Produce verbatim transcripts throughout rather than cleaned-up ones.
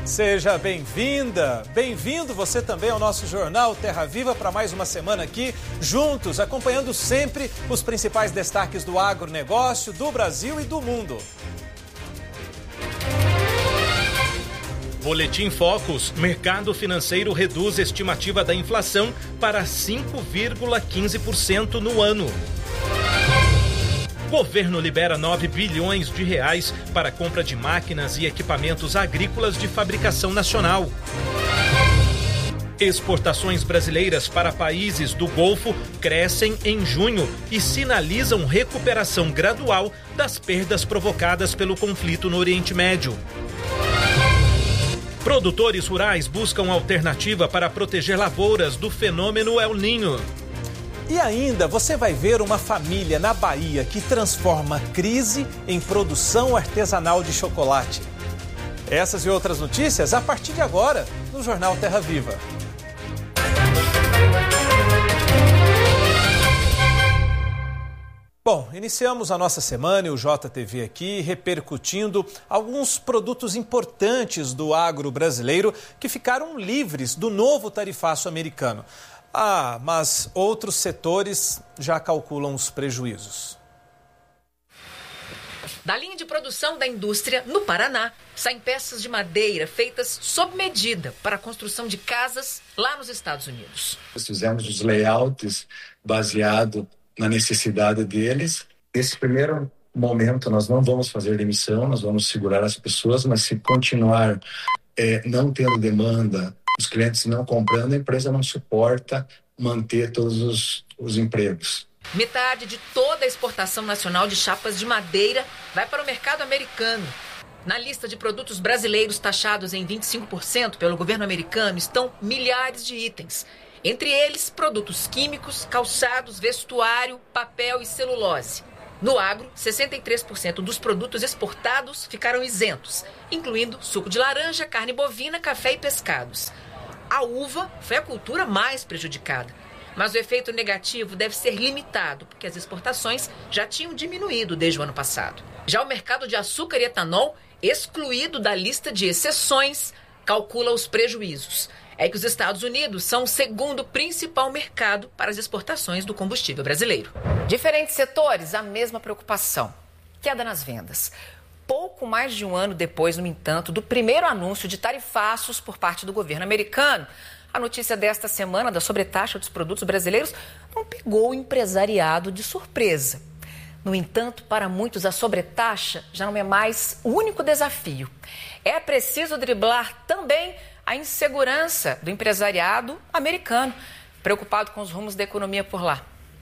Seja bem-vinda, bem-vindo você também ao nosso jornal Terra Viva para mais uma semana aqui, juntos, acompanhando sempre os principais destaques do agronegócio, do Brasil e do mundo. Boletim Focus, mercado financeiro reduz estimativa da inflação para cinco vírgula quinze por cento no ano. Governo libera nove bilhões de reais para compra de máquinas e equipamentos agrícolas de fabricação nacional. Exportações brasileiras para países do Golfo crescem em junho e sinalizam recuperação gradual das perdas provocadas pelo conflito no Oriente Médio. Produtores rurais buscam alternativa para proteger lavouras do fenômeno El Niño. E ainda você vai ver uma família na Bahia que transforma crise em produção artesanal de chocolate. Essas e outras notícias a partir de agora no Jornal Terra Viva. Bom, iniciamos a nossa semana e o J T V aqui repercutindo alguns produtos importantes do agro brasileiro que ficaram livres do novo tarifaço americano. Ah, mas outros setores já calculam os prejuízos. Da linha de produção da indústria, no Paraná, saem peças de madeira feitas sob medida para a construção de casas lá nos Estados Unidos. Nós fizemos os layouts baseado na necessidade deles. Nesse primeiro momento, nós não vamos fazer demissão, nós vamos segurar as pessoas, mas se continuar é, não tendo demanda, os clientes não comprando, a empresa não suporta manter todos os, os empregos. Metade de toda a exportação nacional de chapas de madeira vai para o mercado americano. Na lista de produtos brasileiros taxados em vinte e cinco por cento pelo governo americano estão milhares de itens. Entre eles, produtos químicos, calçados, vestuário, papel e celulose. No agro, sessenta e três por cento dos produtos exportados ficaram isentos, incluindo suco de laranja, carne bovina, café e pescados. A uva foi a cultura mais prejudicada, mas o efeito negativo deve ser limitado, porque as exportações já tinham diminuído desde o ano passado. Já o mercado de açúcar e etanol, excluído da lista de exceções, calcula os prejuízos. É que os Estados Unidos são o segundo principal mercado para as exportações do combustível brasileiro. Diferentes setores, a mesma preocupação: queda nas vendas. Pouco mais de um ano depois, no entanto, do primeiro anúncio de tarifaços por parte do governo americano, a notícia desta semana da sobretaxa dos produtos brasileiros não pegou o empresariado de surpresa. No entanto, para muitos, a sobretaxa já não é mais o único desafio. É preciso driblar também a insegurança do empresariado americano, preocupado com os rumos da economia por lá.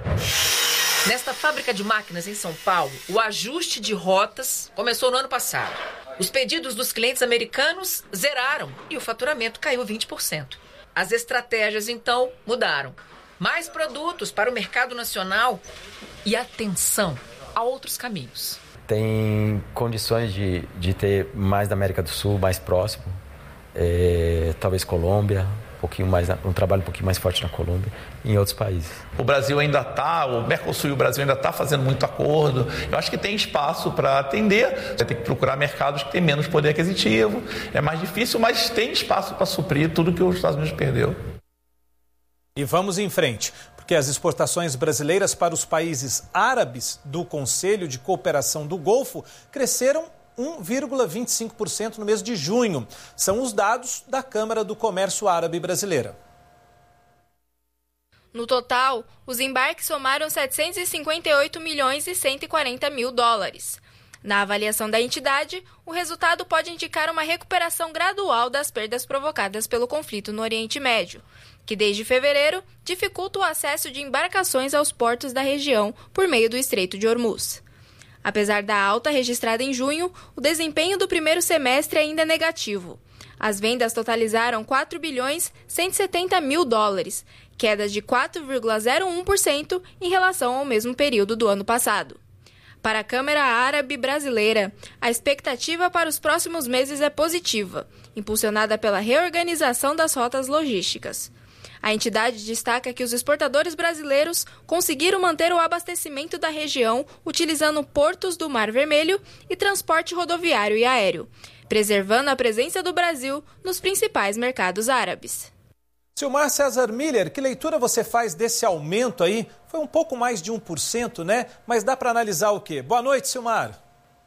Nesta fábrica de máquinas em São Paulo, o ajuste de rotas começou no ano passado. Os pedidos dos clientes americanos zeraram e o faturamento caiu vinte por cento. As estratégias, então, mudaram. Mais produtos para o mercado nacional e atenção a outros caminhos. Tem condições de, de ter mais da América do Sul, mais próximo, é, talvez Colômbia, um pouquinho mais, um trabalho um pouquinho mais forte na Colômbia e em outros países. O Brasil ainda está, o Mercosul e o Brasil ainda está fazendo muito acordo. Eu acho que tem espaço para atender. Vai ter que procurar mercados que têm menos poder aquisitivo. É mais difícil, mas tem espaço para suprir tudo que os Estados Unidos perdeu. E vamos em frente, porque as exportações brasileiras para os países árabes do Conselho de Cooperação do Golfo cresceram um vírgula vinte e cinco por cento no mês de junho. São os dados da Câmara do Comércio Árabe Brasileira. No total, os embarques somaram setecentos e cinquenta e oito milhões e cento e quarenta mil dólares. Na avaliação da entidade, o resultado pode indicar uma recuperação gradual das perdas provocadas pelo conflito no Oriente Médio, que desde fevereiro dificulta o acesso de embarcações aos portos da região por meio do Estreito de Hormuz. Apesar da alta registrada em junho, o desempenho do primeiro semestre ainda é negativo. As vendas totalizaram quatro bilhões cento e setenta mil dólares, queda de quatro vírgula zero um por cento em relação ao mesmo período do ano passado. Para a Câmara Árabe Brasileira, a expectativa para os próximos meses é positiva, impulsionada pela reorganização das rotas logísticas. A entidade destaca que os exportadores brasileiros conseguiram manter o abastecimento da região utilizando portos do Mar Vermelho e transporte rodoviário e aéreo, preservando a presença do Brasil nos principais mercados árabes. Silmar César Miller, que leitura você faz desse aumento aí? Foi um pouco mais de um por cento, né? Mas dá para analisar o quê? Boa noite, Silmar.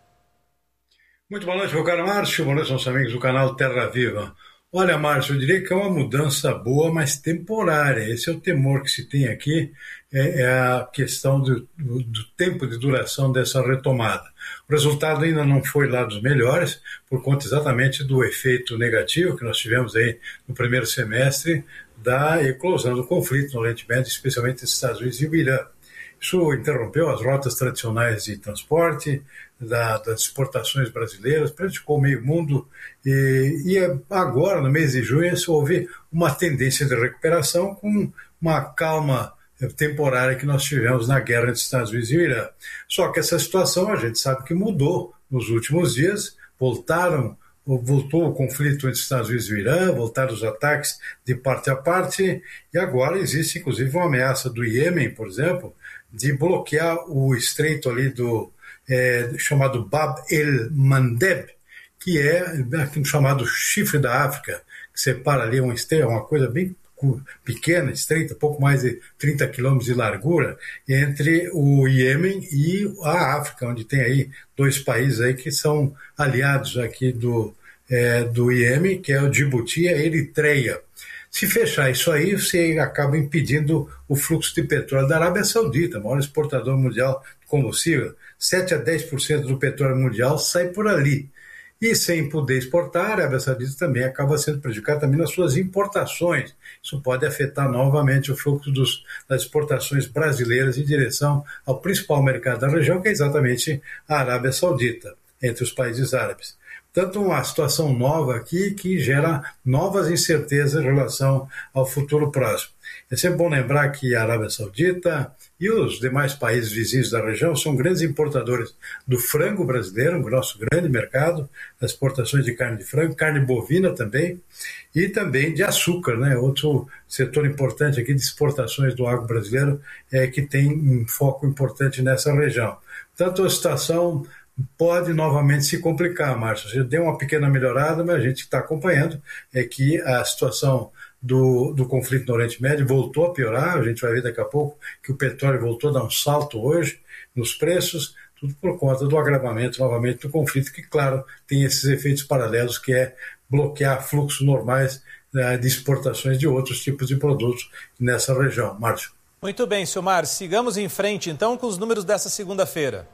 Muito boa noite, meu caro Márcio. Boa noite, nossos amigos do canal Terra Viva. Olha, Márcio, eu diria que é uma mudança boa, mas temporária. Esse é o temor que se tem aqui, é, é a questão do, do, do tempo de duração dessa retomada. O resultado ainda não foi lá dos melhores, por conta exatamente do efeito negativo que nós tivemos aí no primeiro semestre da eclosão do conflito no Oriente Médio, especialmente entre os Estados Unidos e o Irã. Isso interrompeu as rotas tradicionais de transporte, da, das exportações brasileiras, prejudicou o meio mundo e, e agora, no mês de junho, houve uma tendência de recuperação com uma calma temporária que nós tivemos na guerra entre os Estados Unidos e o Irã. Só que essa situação a gente sabe que mudou nos últimos dias, voltaram, voltou o conflito entre os Estados Unidos e o Irã, voltaram os ataques de parte a parte e agora existe inclusive uma ameaça do Iêmen, por exemplo, de bloquear o estreito ali do é, chamado Bab el-Mandeb, que é aquele chamado chifre da África, que separa ali uma, uma coisa bem pequena, estreita, pouco mais de trinta quilômetros de largura, entre o Iêmen e a África, onde tem aí dois países aí que são aliados aqui do, é, do Iêmen, que é o Djibouti e a Eritreia. Se fechar isso aí, você acaba impedindo o fluxo de petróleo da Arábia Saudita, maior exportador mundial de combustível. sete a dez por cento do petróleo mundial sai por ali. E sem poder exportar, a Arábia Saudita também acaba sendo prejudicada também nas suas importações. Isso pode afetar novamente o fluxo dos, das exportações brasileiras em direção ao principal mercado da região, que é exatamente a Arábia Saudita, entre os países árabes. Portanto, uma situação nova aqui que gera novas incertezas em relação ao futuro próximo. É sempre bom lembrar que a Arábia Saudita e os demais países vizinhos da região são grandes importadores do frango brasileiro, o nosso grande mercado, das exportações de carne de frango, carne bovina também, e também de açúcar, né? Outro setor importante aqui de exportações do agro brasileiro é que tem um foco importante nessa região. Portanto, a situação pode novamente se complicar, Márcio. Já deu uma pequena melhorada, mas a gente está acompanhando é que a situação do, do conflito no Oriente Médio voltou a piorar. A gente vai ver daqui a pouco que o petróleo voltou a dar um salto hoje nos preços, tudo por conta do agravamento novamente do conflito, que, claro, tem esses efeitos paralelos, que é bloquear fluxos normais né, de exportações de outros tipos de produtos nessa região. Márcio. Muito bem, Silmar. Sigamos em frente, então, com os números dessa segunda-feira.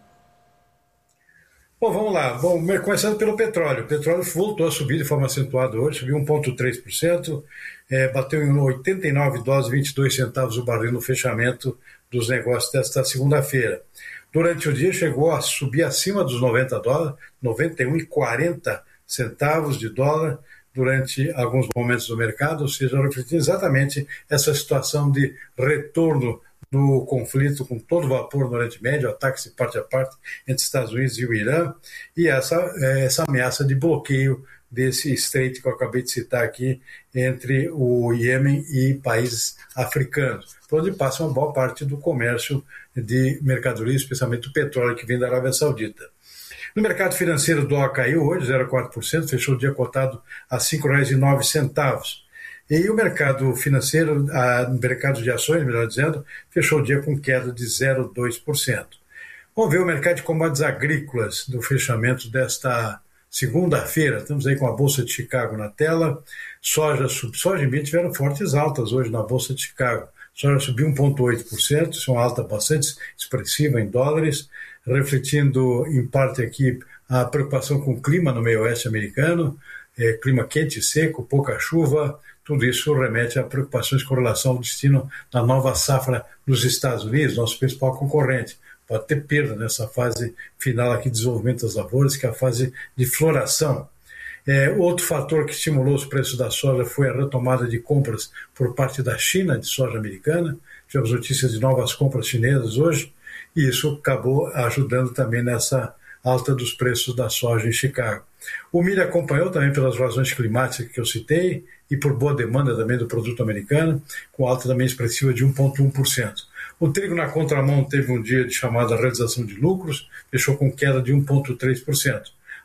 Bom, vamos lá. Bom, começando pelo petróleo. O petróleo voltou a subir de forma acentuada hoje, subiu um vírgula três por cento, é, bateu em oitenta e nove dólares e vinte e dois centavos o barril no fechamento dos negócios desta segunda-feira. Durante o dia chegou a subir acima dos noventa dólares, noventa e um reais e quarenta centavos de dólar durante alguns momentos do mercado, ou seja, refletindo exatamente essa situação de retorno do conflito com todo vapor no Oriente Médio, ataques de parte a parte entre Estados Unidos e o Irã, e essa, essa ameaça de bloqueio desse estreito que eu acabei de citar aqui entre o Iêmen e países africanos, por onde passa uma boa parte do comércio de mercadorias, especialmente do petróleo que vem da Arábia Saudita. No mercado financeiro, o dólar caiu hoje zero vírgula quatro por cento, fechou o dia cotado a cinco reais e nove centavos. E o mercado financeiro, o mercado de ações, melhor dizendo, fechou o dia com queda de zero vírgula dois por cento. Vamos ver o mercado de commodities agrícolas do fechamento desta segunda-feira. Estamos aí com a Bolsa de Chicago na tela. Soja, soja e milho tiveram fortes altas hoje na Bolsa de Chicago. Soja subiu um vírgula oito por cento, isso é uma alta bastante expressiva em dólares, refletindo em parte aqui a preocupação com o clima no meio oeste americano, é, clima quente e seco, pouca chuva. Tudo isso remete a preocupações com relação ao destino da nova safra nos Estados Unidos, nosso principal concorrente. Pode ter perda nessa fase final aqui de desenvolvimento das lavouras, que é a fase de floração. É, outro fator que estimulou os preços da soja foi a retomada de compras por parte da China, de soja americana. Tivemos notícias de novas compras chinesas hoje, e isso acabou ajudando também nessa alta dos preços da soja em Chicago. O milho acompanhou também pelas razões climáticas que eu citei e por boa demanda também do produto americano, com alta também expressiva de um vírgula um por cento. O trigo na contramão teve um dia de chamada realização de lucros, fechou com queda de um vírgula três por cento.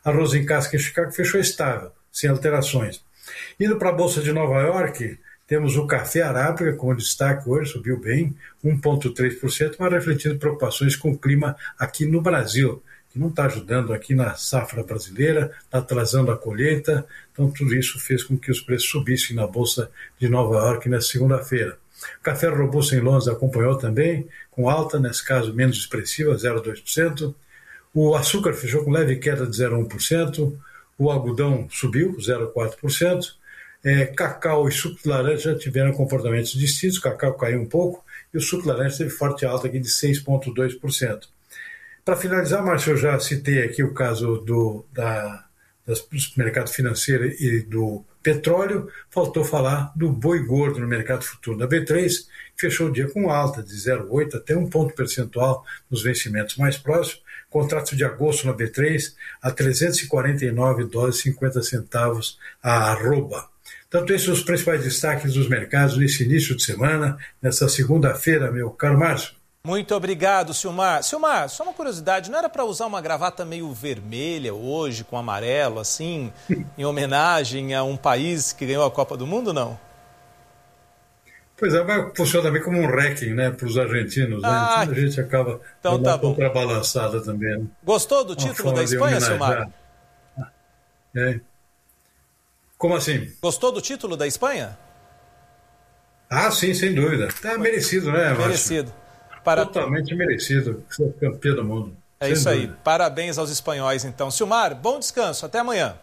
Arroz em casca em Chicago fechou estável, sem alterações. Indo para a Bolsa de Nova York, temos o café arábica com destaque hoje, subiu bem, um vírgula três por cento, mas refletindo preocupações com o clima aqui no Brasil, que não está ajudando aqui na safra brasileira, está atrasando a colheita, então tudo isso fez com que os preços subissem na Bolsa de Nova York na segunda-feira. O café robusto em Londres acompanhou também, com alta, nesse caso menos expressiva, zero vírgula dois por cento. O açúcar fechou com leve queda de zero vírgula um por cento, o algodão subiu zero vírgula quatro por cento, é, cacau e suco de laranja tiveram comportamentos distintos, o cacau caiu um pouco e o suco de laranja teve forte alta aqui de seis vírgula dois por cento. Para finalizar, Márcio, eu já citei aqui o caso do, da, das, do mercado financeiro e do petróleo, faltou falar do boi gordo no mercado futuro da B três, que fechou o dia com alta de zero vírgula oito até um ponto percentual nos vencimentos mais próximos, contrato de agosto na B três a trezentos e quarenta e nove dólares e cinquenta centavos a arroba. Tanto esses são os principais destaques dos mercados nesse início de semana, nessa segunda-feira, meu caro Márcio. Muito obrigado, Silmar. Silmar, só uma curiosidade, não era para usar uma gravata meio vermelha hoje, com amarelo, assim, em homenagem a um país que ganhou a Copa do Mundo, não? Pois é, vai funcionar também como um ranking, né, para os argentinos, né? Ah, Então a gente acaba então dando tá uma bom. contrabalançada também. Né? Gostou do título da Espanha, Silmar? É. Como assim? Gostou do título da Espanha? Ah, sim, sem dúvida. Tá merecido, né, Márcio? Merecido. Para... Totalmente merecido. Ser campeão do mundo. É sem isso dúvida. aí. Parabéns aos espanhóis, então. Silmar, bom descanso. Até amanhã.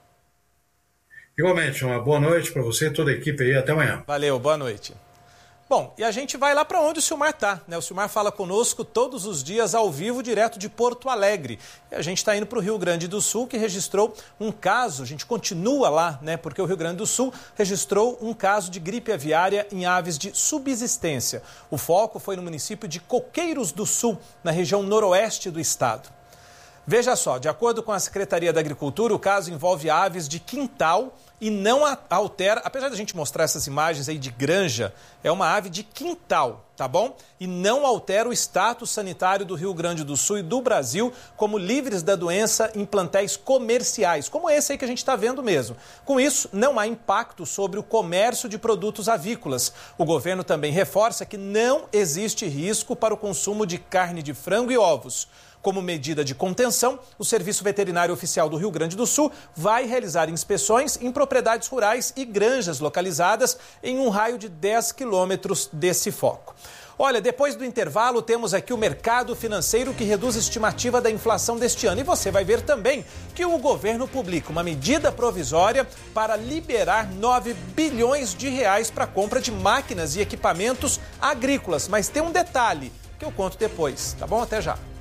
Igualmente, uma boa noite para você e toda a equipe aí. Até amanhã. Valeu, boa noite. Bom, e a gente vai lá para onde o Silmar está, né? O Silmar fala conosco todos os dias ao vivo, direto de Porto Alegre. E a gente está indo para o Rio Grande do Sul, que registrou um caso, a gente continua lá, né? Porque o Rio Grande do Sul registrou um caso de gripe aviária em aves de subsistência. O foco foi no município de Coqueiros do Sul, na região noroeste do estado. Veja só, de acordo com a Secretaria da Agricultura, o caso envolve aves de quintal e não altera, apesar da gente mostrar essas imagens aí de granja, é uma ave de quintal, tá bom? E não altera o status sanitário do Rio Grande do Sul e do Brasil como livres da doença em plantéis comerciais, como esse aí que a gente está vendo mesmo. Com isso, não há impacto sobre o comércio de produtos avícolas. O governo também reforça que não existe risco para o consumo de carne de frango e ovos. Como medida de contenção, o Serviço Veterinário Oficial do Rio Grande do Sul vai realizar inspeções em propriedades rurais e granjas localizadas em um raio de dez quilômetros desse foco. Olha, depois do intervalo, temos aqui o mercado financeiro que reduz a estimativa da inflação deste ano. E você vai ver também que o governo publica uma medida provisória para liberar nove bilhões de reais para a compra de máquinas e equipamentos agrícolas. Mas tem um detalhe que eu conto depois, tá bom? Até já.